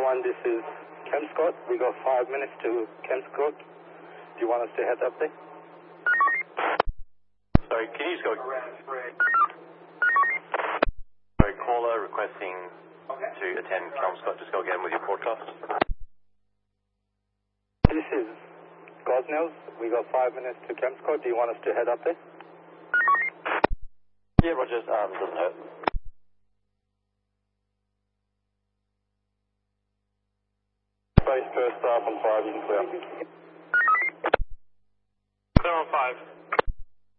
1, this is Kempscott. We got 5 minutes to Kempscott. Do you want us to head up there? Sorry, can you just go... Sorry, caller requesting to attend Kelmscott. Just go again with your broadcast. This is Gosnells. We got 5 minutes to Kempscott. Do you want us to head up there? Yeah, Rogers. Doesn't hurt. Space first staff on 5, you can clear. Clear on 5.